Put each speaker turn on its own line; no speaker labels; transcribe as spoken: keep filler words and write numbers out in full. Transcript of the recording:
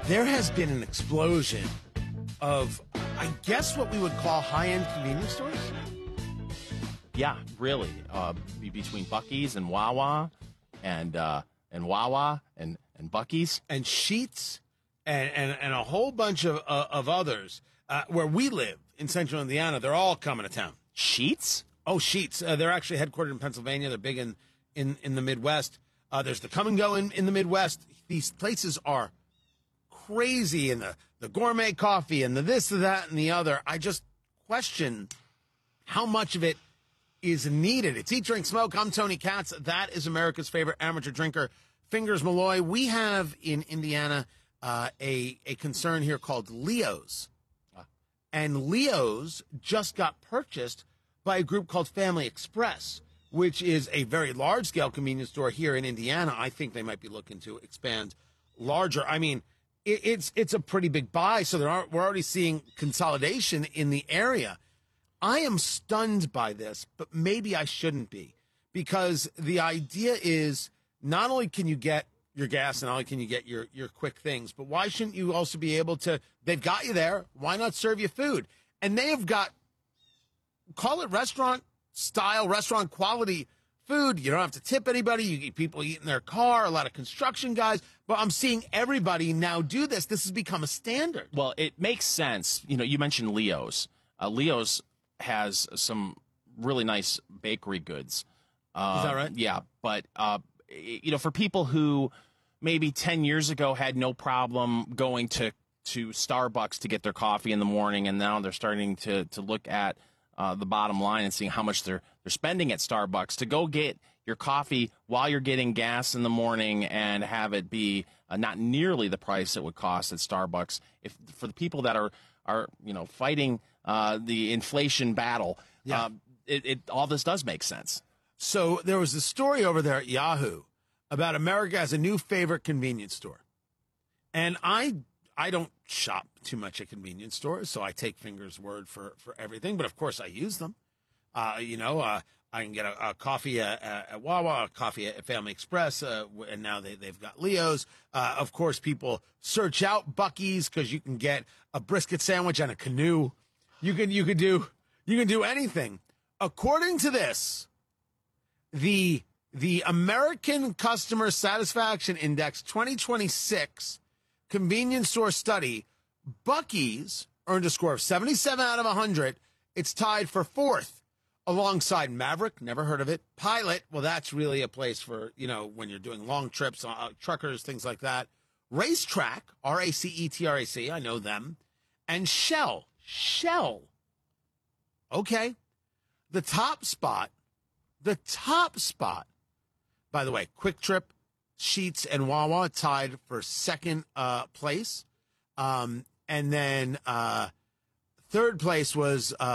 There has been an explosion of, I guess, what we would call high-end convenience stores.
Yeah, really. Uh, between Buc-ee's and Wawa, and uh, and Wawa and and Buc-ee's
and Sheetz, and and, and a whole bunch of uh, of others. Uh, where we live in Central Indiana, they're all coming to town.
Sheetz?
Oh, Sheetz. Uh, they're actually headquartered in Pennsylvania. They're big in in, in the Midwest. Uh, there's the Come and Go in, in the Midwest. These places are crazy, and the, the gourmet coffee and the this, the that, and the other. I just question how much of it is needed. It's Eat, Drink, Smoke. I'm Tony Katz. That is America's favorite amateur drinker, Fingers Malloy. We have in Indiana uh, a, a concern here called Leo's. Ah. And Leo's just got purchased by a group called Family Express, which is a very large-scale convenience store here in Indiana. I think they might be looking to expand larger. I mean, it, it's it's a pretty big buy, so there are, we're already seeing consolidation in the area. I am stunned by this, but maybe I shouldn't be, because the idea is not only can you get your gas and not only can you get your, your quick things, but why shouldn't you also be able to, they've got you there, why not serve you food? And they have got, call it restaurant style, restaurant quality food. You don't have to tip anybody. You get people eat in their car, a lot of construction guys. But I'm seeing everybody now do this. This has become a standard.
Well, it makes sense. You know, you mentioned Leo's. Uh, Leo's has some really nice bakery goods. Uh,
Is that right?
Yeah. But, uh, you know, for people who maybe ten years ago had no problem going to, to Starbucks to get their coffee in the morning, and now they're starting to, to look at Uh, the bottom line and seeing how much they're they're spending at Starbucks to go get your coffee while you're getting gas in the morning and have it be uh, not nearly the price it would cost at Starbucks. If for the people that are are you know fighting uh, the inflation battle,
yeah.
uh, it, it all this does make sense.
So there was a story over there at Yahoo about America as a new favorite convenience store, and I. I don't shop too much at convenience stores, so I take Fingers' word for, for everything. But, of course, I use them. Uh, you know, uh, I can get a, a coffee at, at Wawa, a coffee at Family Express, uh, and now they, they've got Leo's. Uh, of course, people search out Buc-ee's because you can get a brisket sandwich and a canoe. You can, you can do, you can do anything. According to this, the, the American Customer Satisfaction Index twenty twenty-six convenience store study, Buc-ee's earned a score of seventy-seven out of one hundred. It's tied for fourth alongside Maverick, never heard of it. Pilot, well, that's really a place for, you know, when you're doing long trips, uh, truckers, things like that. Racetrack, R A C E T R A C, I know them. And Shell, Shell. Okay. The top spot, the top spot, by the way, Quick Trip, Sheetz, and Wawa tied for second uh, place. Um, and then uh, third place was uh,